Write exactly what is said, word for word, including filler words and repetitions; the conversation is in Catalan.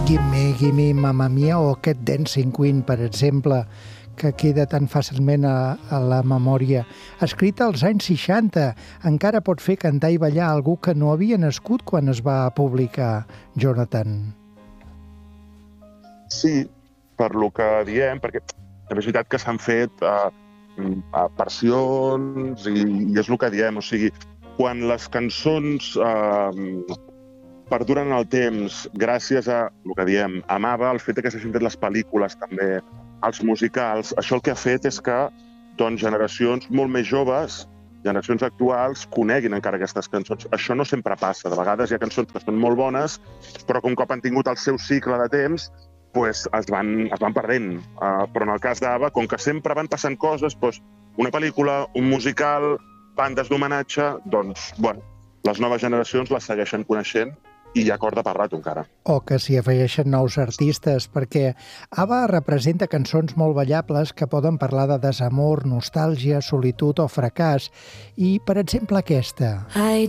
Gimme, Gimme, Mamma Mia o aquest Dancing Queen, per exemple, que queda tan fàcilment a, a la memòria. Escrita als anys seixanta, encara pot fer cantar i ballar algú que no havia nascut quan es va publicar, Jonathan. Sí, per lo que diem, perquè és veritat que s'han fet uh, versions i, i és el que diem, o sigui, quan les cançons uh, perduren en el temps gràcies a, el que diem, amava el fet que s'hagin fet les pel·lícules també, els musicals, això el que ha fet és que doncs, generacions molt més joves, generacions actuals, coneguin encara aquestes cançons. Això no sempre passa. De vegades hi ha cançons que són molt bones, però que un cop han tingut el seu cicle de temps, pues, es, van, es van perdent. Uh, però en el cas d'Ava, com que sempre van passant coses, doncs, una pel·lícula, un musical, bandes d'homenatge, doncs, bueno, les noves generacions les segueixen coneixent i hi ha corda per rato encara. O que s'hi afegeixen nous artistes, perquè Ava representa cançons molt ballables que poden parlar de desamor, nostàlgia, solitud o fracàs. I, per exemple, aquesta. I